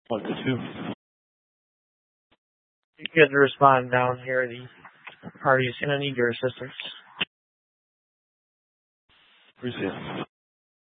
1 to 2. You could respond down here. The party is going to need your assistance. Appreciate it.